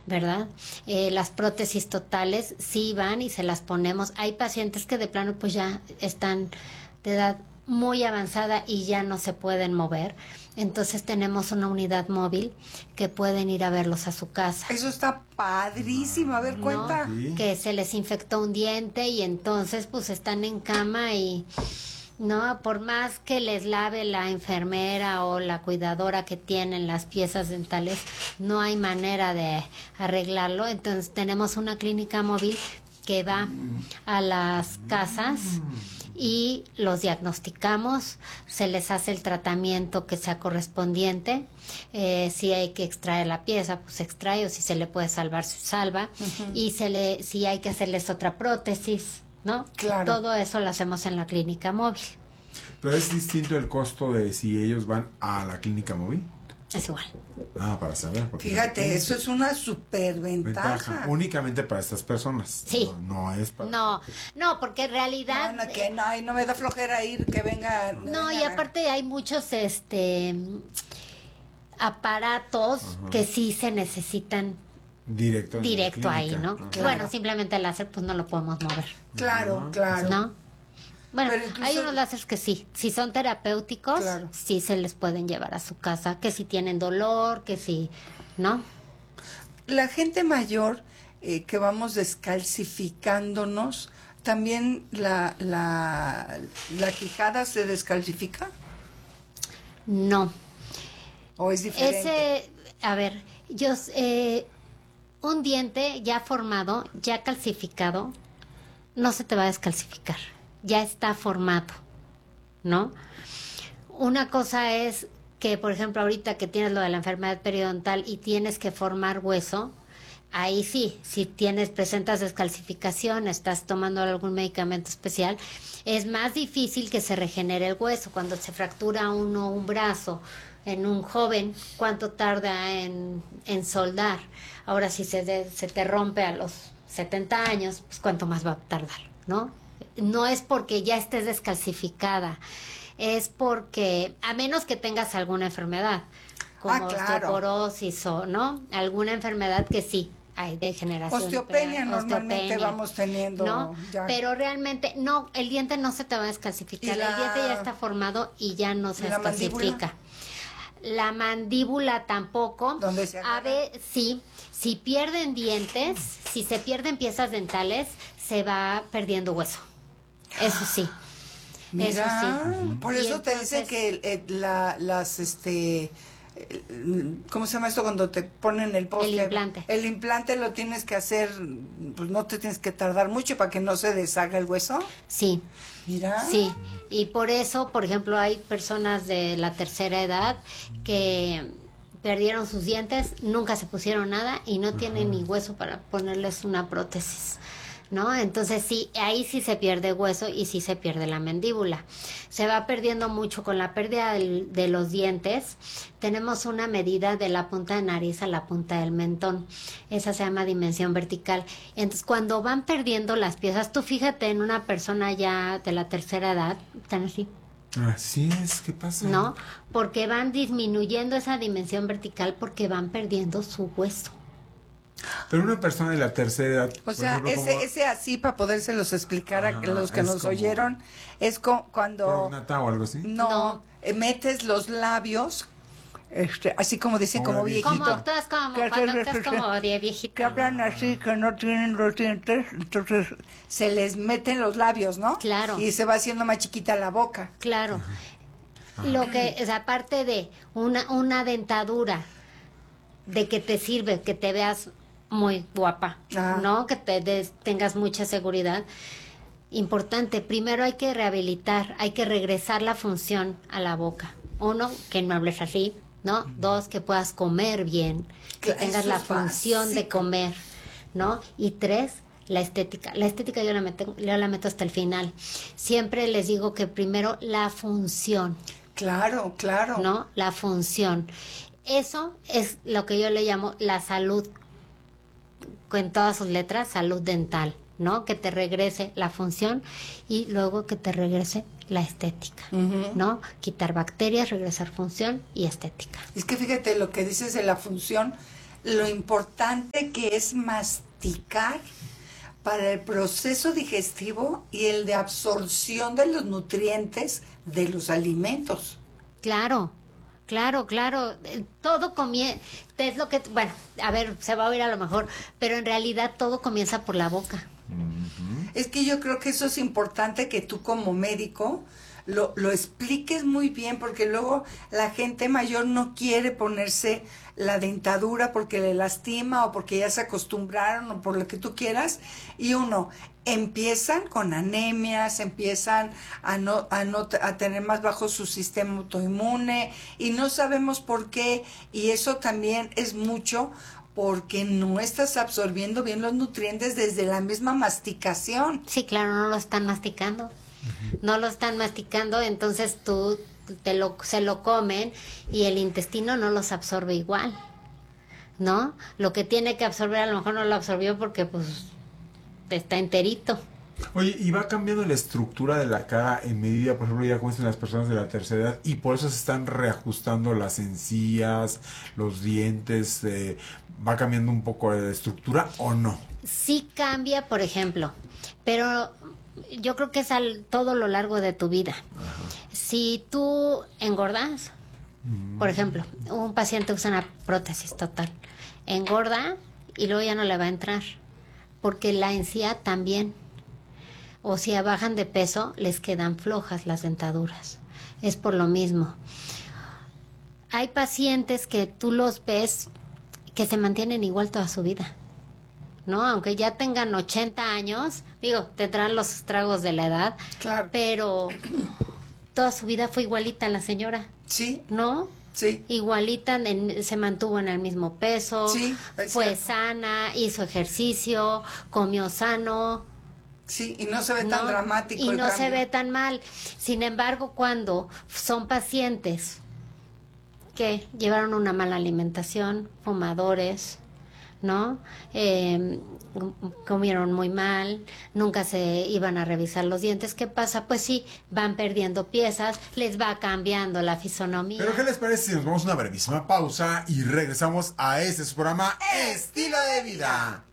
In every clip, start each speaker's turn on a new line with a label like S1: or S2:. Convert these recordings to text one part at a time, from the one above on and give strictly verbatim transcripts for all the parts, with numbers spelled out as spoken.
S1: ¿verdad? Eh, las prótesis totales sí van y se las ponemos. Hay pacientes que de plano pues ya están de edad muy avanzada y ya no se pueden mover. Entonces tenemos una unidad móvil que pueden ir a verlos a su casa.
S2: Eso está padrísimo. A ver,
S1: ¿No?
S2: cuenta.
S3: Sí.
S1: Que se les infectó un diente y entonces pues están en cama y no, por más que les lave la enfermera o la cuidadora que tienen las piezas dentales, no hay manera de arreglarlo. Entonces tenemos una clínica móvil que va a las casas y los diagnosticamos, se les hace el tratamiento que sea correspondiente. Eh, si hay que extraer la pieza, pues se extrae, o si se le puede salvar, se salva. Uh-huh. Y se le, si hay que hacerles otra prótesis, ¿no?
S2: Claro.
S1: Todo eso lo hacemos en la clínica móvil.
S3: Pero es distinto el costo de si ellos van a la clínica móvil.
S1: Es igual.
S3: Ah, para saber.
S2: Fíjate, eso es una superventaja.
S3: Ventaja, únicamente para estas personas.
S1: Sí.
S3: No, no es para...
S1: No, no, porque en realidad...
S2: No, no, que no, no me da flojera ir, que venga...
S1: No,
S2: venga,
S1: y aparte hay muchos este aparatos uh-huh. que sí se necesitan
S3: directo,
S1: directo ahí, ¿no?
S3: Claro.
S1: Bueno, simplemente el láser pues no lo podemos mover.
S2: Claro, claro.
S1: ¿No? Bueno,
S2: incluso...
S1: hay unos láseres que sí, si son terapéuticos, claro. sí se les pueden llevar a su casa, que si tienen dolor, que si, ¿no?
S2: La gente mayor eh, que vamos descalcificándonos, ¿también la, la, la quijada se descalcifica?
S1: No.
S2: ¿O es diferente?
S1: Ese, a ver, yo, eh, un diente ya formado, ya calcificado, no se te va a descalcificar. Ya está formado, ¿no? Una cosa es que, por ejemplo, ahorita que tienes lo de la enfermedad periodontal y tienes que formar hueso, ahí sí, si tienes, presentas descalcificación, estás tomando algún medicamento especial, es más difícil que se regenere el hueso. Cuando se fractura uno un brazo en un joven, ¿cuánto tarda en, en soldar? Ahora, si se, de, se te rompe a los setenta años, pues ¿cuánto más va a tardar, no? No es porque ya estés descalcificada, es porque, a menos que tengas alguna enfermedad, como
S2: ah, claro.
S1: osteoporosis o, ¿no? Alguna enfermedad que sí hay degeneración.
S2: Osteopenia
S1: pero,
S2: normalmente
S1: osteopenia,
S2: vamos teniendo.
S1: ¿no?
S2: Ya.
S1: Pero realmente, no, el diente no se te va a descalcificar, la... el diente ya está formado y ya no se descalcifica. La mandíbula tampoco.
S2: ¿Dónde se agarra?
S1: A ver, sí, si pierden dientes, si se pierden piezas dentales, se va perdiendo hueso. Eso sí.
S2: Mira,
S1: eso sí.
S2: Por
S1: y
S2: eso
S1: entonces,
S2: te dice que el, el, la, las, este, ¿cómo se llama esto cuando te ponen el poste?
S1: El implante.
S2: El implante lo tienes que hacer, pues no te tienes que tardar mucho para que no se deshaga el hueso.
S1: Sí.
S2: Mira.
S1: Sí, y por eso, por ejemplo, hay personas de la tercera edad que perdieron sus dientes, nunca se pusieron nada y no tienen ni hueso para ponerles una prótesis, ¿no? Entonces sí, ahí sí se pierde hueso y sí se pierde la mandíbula. Se va perdiendo mucho con la pérdida del, de los dientes. Tenemos una medida de la punta de nariz a la punta del mentón. Esa se llama dimensión vertical. Entonces, cuando van perdiendo las piezas, tú fíjate en una persona ya de la tercera edad, están así.
S3: Así es, ¿qué pasa?
S1: No, porque van disminuyendo esa dimensión vertical porque van perdiendo su hueso.
S3: Pero una persona de la tercera edad...
S2: O sea, ejemplo, ese, como... ese así, para podérselos explicar Ajá, a los que nos oyeron, es co cuando...
S3: ¿Nata o algo así?
S2: No, no. Eh, metes los labios, este, así como dicen, como, como viejito.
S1: Como actúas como, cuando actúas como de viejito.
S2: Que hablan así, que no tienen los dientes, entonces se les meten los labios, ¿no?
S1: Claro.
S2: Y se va haciendo más chiquita la boca.
S1: Claro. Ajá. Lo que es, aparte de una, una dentadura, de que te sirve, que te veas muy guapa, ah. ¿no? Que te des, tengas mucha seguridad. Importante, primero hay que rehabilitar, hay que regresar la función a la boca. Uno, que no hables así, ¿no? Mm. Dos, que puedas comer bien, que Eso tengas la función básico. de comer, ¿no? Y tres, la estética. La estética yo la, meto, yo la meto hasta el final. Siempre les digo que primero la función.
S2: Claro, claro.
S1: ¿No? La función. Eso es lo que yo le llamo la salud, con todas sus letras, salud dental, ¿no? Que te regrese la función y luego que te regrese la estética, uh-huh. ¿no? Quitar bacterias, regresar función y estética.
S2: Es que fíjate lo que dices de la función, lo importante que es masticar para el proceso digestivo y el de absorción de los nutrientes de los alimentos.
S1: Claro, claro, claro. Eh, Todo comienza, es lo que, bueno, a ver, se va a oír a lo mejor, pero en realidad todo comienza por la boca.
S2: Es que yo creo que eso es importante que tú como médico lo, lo expliques muy bien, porque luego la gente mayor no quiere ponerse la dentadura porque le lastima o porque ya se acostumbraron o por lo que tú quieras, y uno, empiezan con anemias, empiezan a no, a no a tener más bajo su sistema autoinmune y no sabemos por qué, y eso también es mucho porque no estás absorbiendo bien los nutrientes desde la misma masticación.
S1: Sí, claro, no lo están masticando. No lo están masticando, entonces tú te lo, se lo comen y el intestino no los absorbe igual, ¿no? Lo que tiene que absorber a lo mejor no lo absorbió porque pues está enterito.
S3: Oye, y va cambiando la estructura de la cara en medida, por ejemplo, ya como dicen las personas de la tercera edad, y por eso se están reajustando las encías, los dientes, eh, ¿va cambiando un poco de estructura o no?
S1: Sí cambia, por ejemplo, pero yo creo que es al todo lo largo de tu vida. Ajá. Si tú engordas, mm. por ejemplo, un paciente usa una prótesis total, engorda y luego ya no le va a entrar, porque la encía también. O si bajan de peso, les quedan flojas las dentaduras. Es por lo mismo. Hay pacientes que tú los ves que se mantienen igual toda su vida, ¿no? Aunque ya tengan ochenta años, digo, tendrán los estragos de la edad,
S2: claro,
S1: pero toda su vida fue igualita la señora.
S2: Sí.
S1: ¿No?
S2: Sí.
S1: Igualita, en, se mantuvo en el mismo peso,
S2: sí,
S1: fue sana, hizo ejercicio, comió sano.
S2: Sí, y no se ve tan
S1: no,
S2: dramático.
S1: Y
S2: el
S1: no
S2: cambio.
S1: se ve tan mal. Sin embargo, cuando son pacientes que llevaron una mala alimentación, fumadores, ¿no? Eh, comieron muy mal, nunca se iban a revisar los dientes. ¿Qué pasa? Pues sí, van perdiendo piezas, les va cambiando la fisonomía.
S3: Pero ¿qué les parece si nos vamos a una brevísima pausa y regresamos a este su programa Estilo de Vida?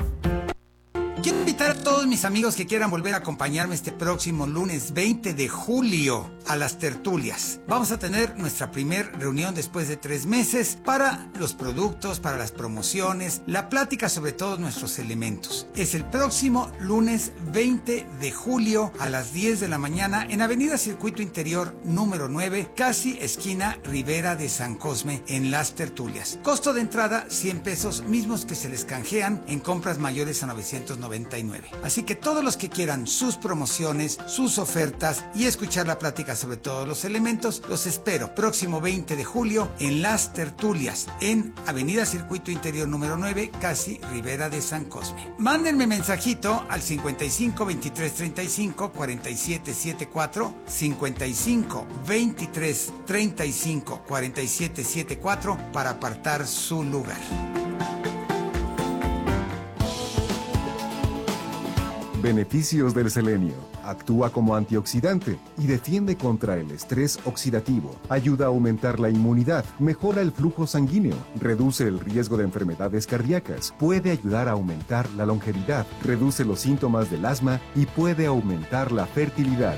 S4: Quiero invitar a todos mis amigos que quieran volver a acompañarme este próximo lunes veinte de julio a las tertulias. Vamos a tener nuestra primer reunión después de tres meses para los productos, para las promociones, la plática sobre todos nuestros elementos. Es el próximo lunes veinte de julio a las diez de la mañana en Avenida Circuito Interior número nueve, casi esquina Ribera de San Cosme, en las tertulias. Costo de entrada cien pesos, mismos que se les canjean en compras mayores a novecientos noventa y nueve. Así que todos los que quieran sus promociones, sus ofertas y escuchar la plática sobre todos los elementos, los espero próximo veinte de julio en las tertulias en Avenida Circuito Interior número nueve, casi Ribera de San Cosme. Mándenme mensajito al cincuenta y cinco veintitrés treinta y cinco cuarenta y siete setenta y cuatro, cincuenta y cinco veintitrés treinta y cinco cuarenta y siete setenta y cuatro para apartar su lugar.
S5: Beneficios del selenio. Actúa como antioxidante y defiende contra el estrés oxidativo. Ayuda a aumentar la inmunidad, mejora el flujo sanguíneo, reduce el riesgo de enfermedades cardíacas, puede ayudar a aumentar la longevidad, reduce los síntomas del asma y puede aumentar la fertilidad.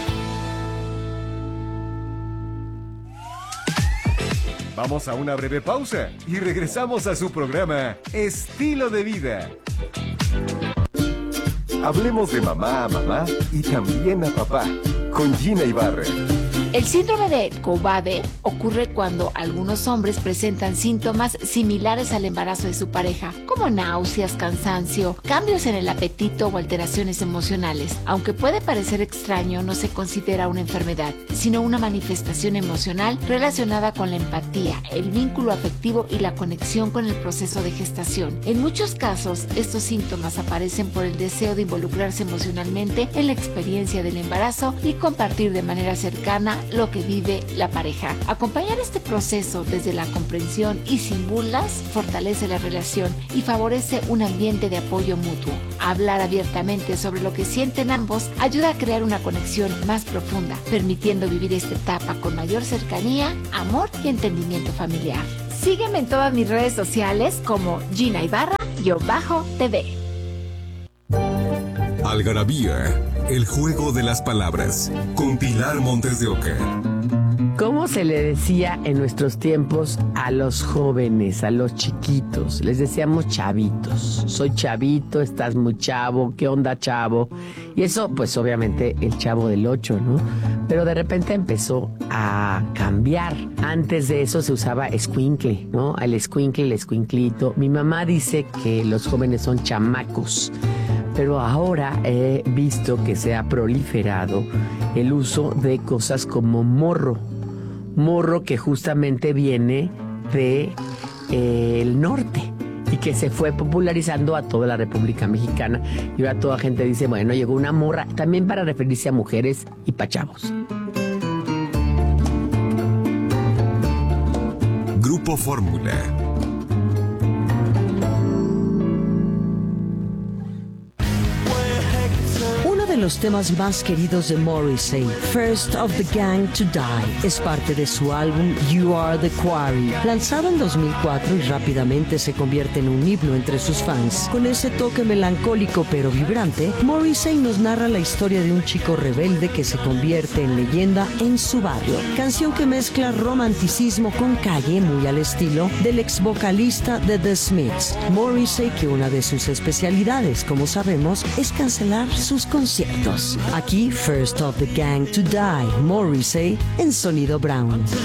S6: Vamos a una breve pausa y regresamos a su programa Estilo de Vida.
S5: Hablemos de mamá a mamá y también a papá, con Gina Ibarra.
S7: El síndrome de Cobabe ocurre cuando algunos hombres presentan síntomas similares al embarazo de su pareja, como náuseas, cansancio, cambios en el apetito o alteraciones emocionales. Aunque puede parecer extraño, no se considera una enfermedad, sino una manifestación emocional relacionada con la empatía, el vínculo afectivo y la conexión con el proceso de gestación. En muchos casos, estos síntomas aparecen por el deseo de involucrarse emocionalmente en la experiencia del embarazo y compartir de manera cercana lo que vive la pareja. Acompañar este proceso desde la comprensión y sin burlas fortalece la relación y favorece un ambiente de apoyo mutuo. Hablar abiertamente sobre lo que sienten ambos ayuda a crear una conexión más profunda, permitiendo vivir esta etapa con mayor cercanía, amor y entendimiento familiar. Sígueme en todas mis redes sociales como Gina Ibarra-T V.
S8: Algarabía, el juego de las palabras, con Pilar Montes de Oca.
S9: ¿Cómo se le decía en nuestros tiempos a los jóvenes, a los chiquitos? Les decíamos chavitos. Soy chavito, estás muy chavo, ¿qué onda, chavo? Y eso, pues obviamente el Chavo del Ocho, ¿no? Pero de repente empezó a cambiar. Antes de eso se usaba escuincle, ¿no? El escuincle, el escuinclito. Mi mamá dice que los jóvenes son chamacos. Pero ahora he visto que se ha proliferado el uso de cosas como morro. Morro que justamente viene de eh, el norte y que se fue popularizando a toda la República Mexicana. Y ahora toda gente dice, bueno, llegó una morra, también para referirse a mujeres y pa' chavos.
S8: Grupo Fórmula.
S10: Los temas más queridos de Morrissey, First of the Gang to Die, es parte de su álbum You Are the Quarry, lanzado en dos mil cuatro y rápidamente se convierte en un himno entre sus fans. Con ese toque melancólico pero vibrante, Morrissey nos narra la historia de un chico rebelde que se convierte en leyenda en su barrio. Canción que mezcla romanticismo con calle, muy al estilo del ex vocalista de The Smiths. Morrissey, que una de sus especialidades, como sabemos, es cancelar sus conciertos. Aquí, First of the Gang to Die, Morrissey en Sonido Brown.